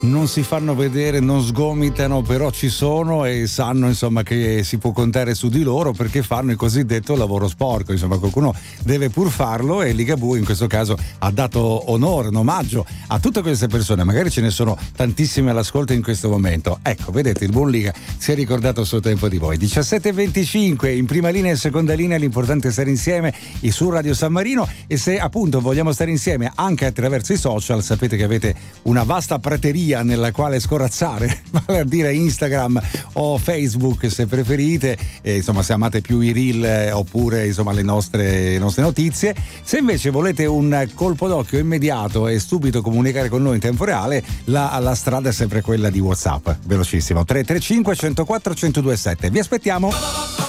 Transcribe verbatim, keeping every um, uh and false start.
non si fanno vedere, non sgomitano, però ci sono e sanno insomma che si può contare su di loro perché fanno il cosiddetto lavoro sporco. Insomma, qualcuno deve pur farlo e Ligabue in questo caso ha dato onore, un omaggio a tutte queste persone. Magari ce ne sono tantissime all'ascolto in questo momento. Ecco, vedete, il buon Liga si è ricordato a suo tempo di voi. diciassette e venticinque in prima linea e seconda linea, l'importante è stare insieme su Radio San Marino, e se appunto vogliamo stare insieme anche attraverso i social, sapete che avete una vasta prateria nella quale scorazzare, vale a dire Instagram o Facebook se preferite, e insomma se amate più i reel eh, oppure insomma le nostre, le nostre notizie. Se invece volete un colpo d'occhio immediato e subito comunicare con noi in tempo reale, la, la strada è sempre quella di WhatsApp, velocissimo, tre tre cinque uno zero quattro uno zero due sette. Vi aspettiamo.